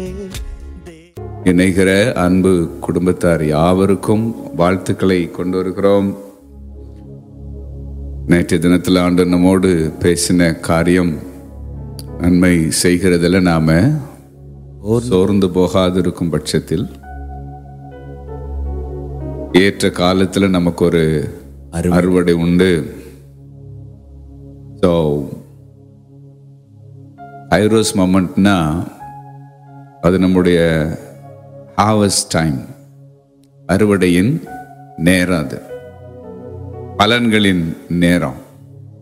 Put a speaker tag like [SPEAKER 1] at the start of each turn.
[SPEAKER 1] இணைகிற அன்பு குடும்பத்தார் யாவருக்கும் வாழ்த்துக்களை கொண்டு வருகிறோம். நேற்றைய தினத்தில் ஆண்டு நம்மோடு பேசின காரியம், நன்மை செய்கிறதில் நாம சோர்ந்து போகாதிருக்கும் பட்சத்தில் ஏற்ற காலத்தில் நமக்கு ஒரு அறுவடை உண்டு. ஸோ ஐரோஸ் மொமெண்ட்னா அது நம்முடைய ஹார்வெஸ்ட் டைம், அறுவடையின் நேரம், அது பலன்களின் நேரம்.